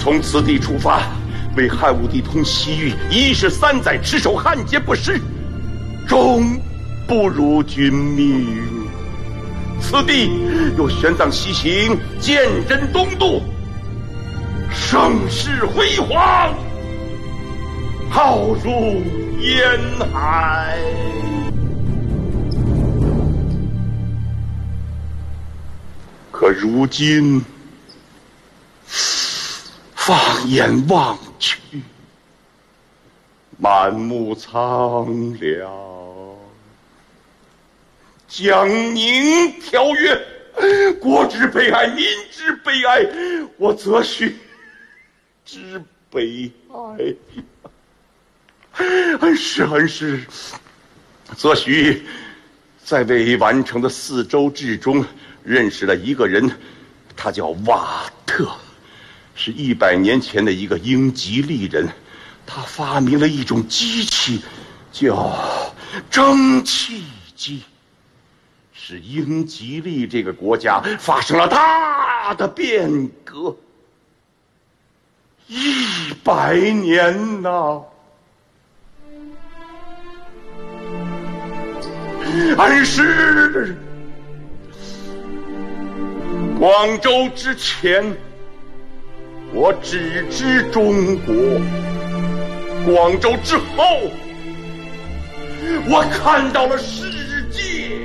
从此地出发，为汉武帝同西域一十3载，持守汉节不失，终不辱君命。此地又玄奘西行，鉴真东渡，盛世辉煌，浩如烟海。可如今放眼望去，满目苍凉。江宁条约，国之悲哀，民之悲哀，我则须之悲哀。恩师，则须在未完成的4州制中认识了一个人，他叫瓦特，是100年前的一个英吉利人。他发明了一种机器，叫蒸汽机，使英吉利这个国家发生了大的变革。100年呐！恩师，广州之前，我只知中国；广州之后，我看到了世界。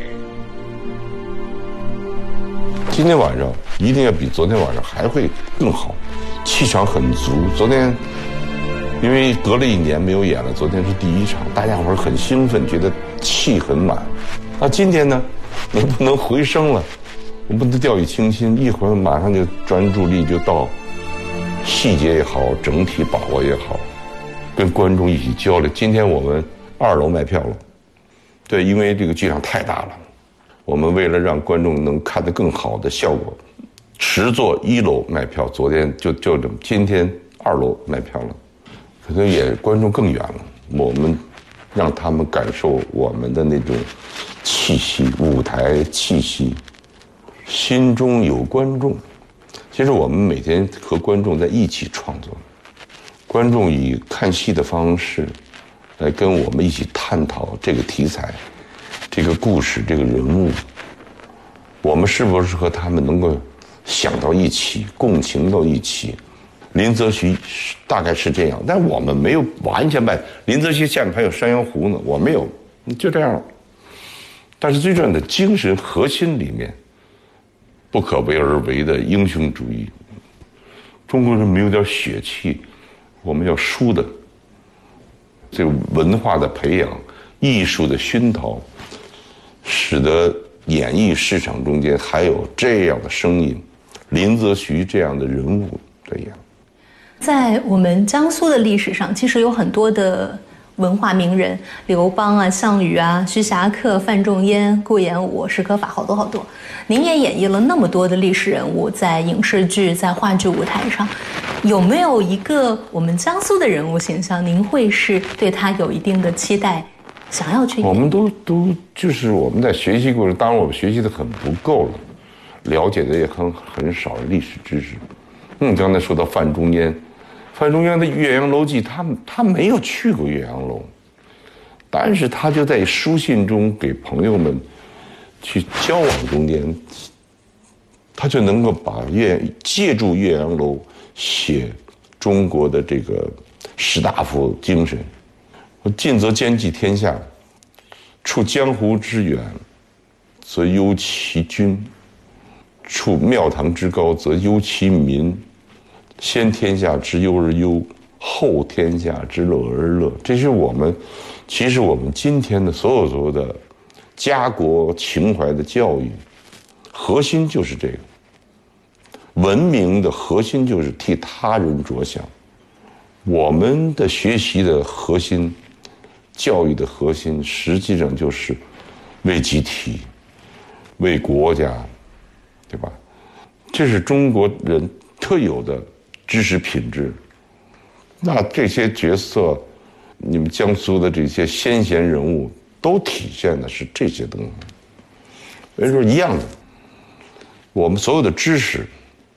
今天晚上一定要比昨天晚上还会更好，气场很足。昨天因为隔了1年没有演了，昨天是第1场，大家伙很兴奋，觉得气很满。那今天呢，能不能回升了？我不能掉以轻心，一会儿马上就专注力就到细节也好，整体把握也好，跟观众一起交流。今天我们2楼卖票了，对，因为这个剧场太大了，我们为了让观众能看得更好的效果，实做1楼卖票。昨天就这么，今天2楼卖票了，可能也观众更远了。我们让他们感受我们的那种气息，舞台气息，心中有观众。其实我们每天和观众在一起创作，观众以看戏的方式来跟我们一起探讨这个题材、这个故事、这个人物，我们是不是和他们能够想到一起，共情到一起。林则徐大概是这样，但我们没有完全办。林则徐下面还有《山羊湖》呢，我没有，就这样了。但是最重要的精神核心里面，不可为而为的英雄主义。中国人没有点血气，我们要输的。这个文化的培养、艺术的熏陶，使得演艺市场中间还有这样的声音，林则徐这样的人物在演。 在我们江苏的历史上，其实有很多的文化名人，刘邦啊、项羽啊、徐霞客、范仲淹、顾炎武、史可法，好多好多。您也演绎了那么多的历史人物，在影视剧、在话剧舞台上，有没有一个我们江苏的人物形象，您会是对他有一定的期待，想要去演？ 我们都就是我们在学习过程，当然我们学习的很不够了，了解的也很少历史知识。刚才说到范仲淹。范仲淹的《岳阳楼记》，他没有去过岳阳楼，但是他就在书信中给朋友们去交往中间，他就能够借助岳阳楼写中国的这个士大夫精神。近则兼济天下，处江湖之远，则忧其君；处庙堂之高，则忧其民。先天下之忧而忧，后天下之乐而乐。这是其实我们今天的所有的家国情怀的教育，核心就是这个。文明的核心就是替他人着想。我们的学习的核心，教育的核心，实际上就是为集体，为国家，对吧？这是中国人特有的知识品质。那这些角色，你们江苏的这些先贤人物都体现的是这些东西。所以说一样的，我们所有的知识，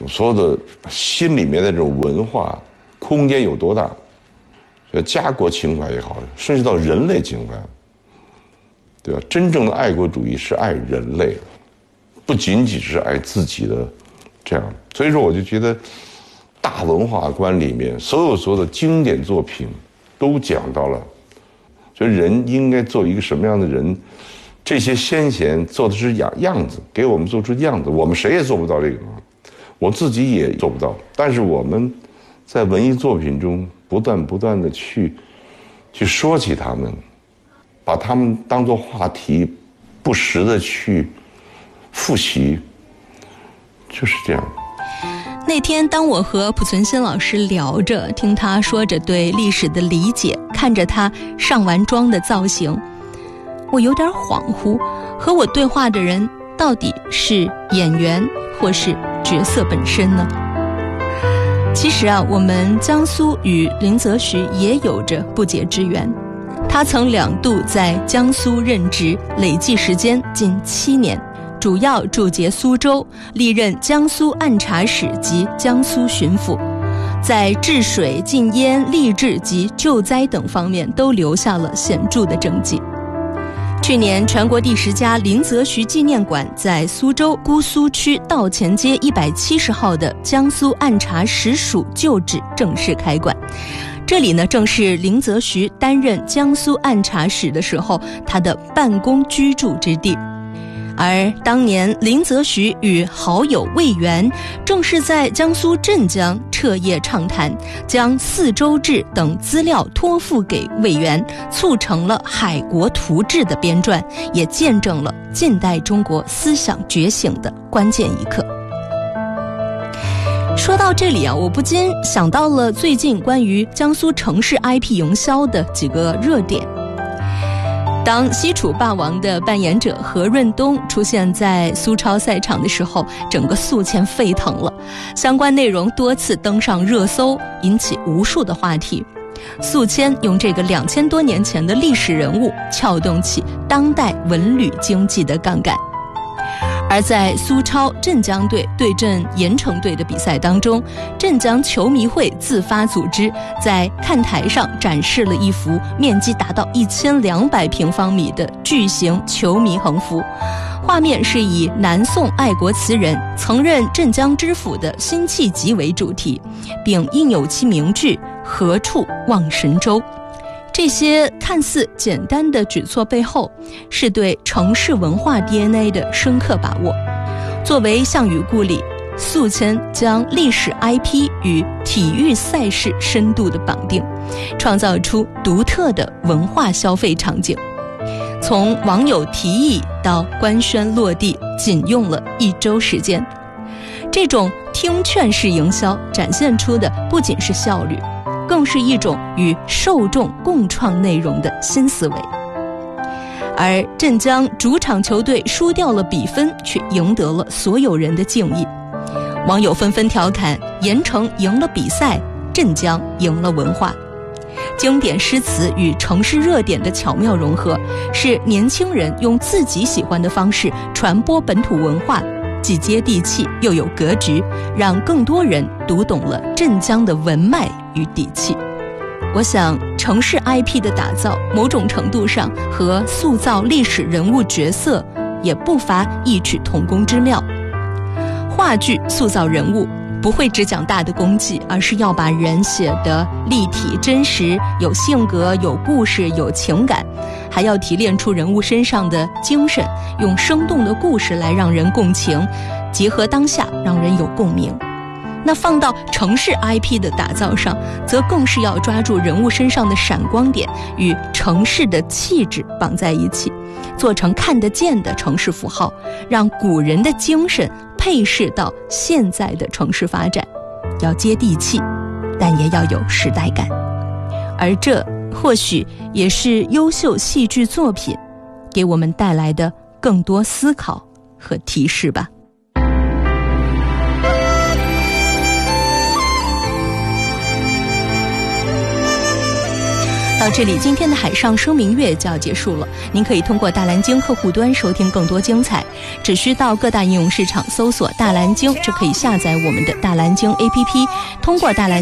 所有的心里面的这种文化空间有多大，家国情怀也好，甚至到人类情怀，对吧？真正的爱国主义是爱人类，不仅仅是爱自己的这样。所以说，我就觉得大文化观里面所有的经典作品都讲到了，就人应该做一个什么样的人。这些先贤做的是样子，给我们做出样子，我们谁也做不到这个，我自己也做不到。但是我们在文艺作品中不断的去说起他们，把他们当作话题，不时的去复习，就是这样。 那天当我和濮存昕老师聊着，听他说着对历史的理解，看着他上完妆的造型，我有点恍惚，和我对话的人到底是演员或是角色本身呢？其实啊，我们江苏与林则徐也有着不解之缘。他曾2度在江苏任职，累计时间近7年，主要驻节苏州，历任江苏按察使及江苏巡抚，在治水、禁烟、吏治及救灾等方面都留下了显著的政绩。去年，全国第10家林则徐纪念馆在苏州姑苏区道前街170号的江苏按察使署旧址正式开馆。这里呢，正是林则徐担任江苏按察使的时候他的办公居住之地。而当年林则徐与好友魏源正是在江苏镇江彻夜畅谈，将四州志等资料托付给魏源，促成了《海国图志》的编撰，也见证了近代中国思想觉醒的关键一刻。说到这里啊，我不禁想到了最近关于江苏城市 IP 营销的几个热点。当西楚霸王的扮演者何润东出现在苏超赛场的时候，整个宿迁沸腾了，相关内容多次登上热搜，引起无数的话题。宿迁用这个2000多年前的历史人物撬动起当代文旅经济的杠杆。而在苏超镇江队对阵盐城队的比赛当中，镇江球迷会自发组织在看台上展示了一幅面积达到1200平方米的巨型球迷横幅，画面是以南宋爱国词人曾任镇江知府的辛弃疾为主题，并印有其名句“何处望神州”。这些看似简单的举措背后，是对城市文化 DNA 的深刻把握。作为项羽故里，宿迁将历史 IP 与体育赛事深度的绑定，创造出独特的文化消费场景。从网友提议到官宣落地，仅用了1周时间。这种听劝式营销展现出的不仅是效率，更是一种与受众共创内容的新思维。而镇江主场球队输掉了比分，却赢得了所有人的敬意。网友纷纷调侃：盐城赢了比赛，镇江赢了文化。经典诗词与城市热点的巧妙融合，是年轻人用自己喜欢的方式传播本土文化，既接地气又有格局，让更多人读懂了镇江的文脉与底气。我想，城市 IP 的打造，某种程度上和塑造历史人物角色也不乏异曲同工之妙。话剧塑造人物不会只讲大的功绩，而是要把人写得立体真实，有性格，有故事，有情感，还要提炼出人物身上的精神，用生动的故事来让人共情，结合当下让人有共鸣。那放到城市 IP 的打造上，则更是要抓住人物身上的闪光点，与城市的气质绑在一起，做成看得见的城市符号，让古人的精神配饰到现在的城市发展，要接地气，但也要有时代感。而这或许也是优秀戏剧作品给我们带来的更多思考和提示吧。 到这里，今天的海上生明月就要结束了。您可以通过大蓝鲸客户端收听更多精彩，只需到各大应用市场搜索大蓝鲸就可以下载我们的大蓝鲸 APP， 通过大蓝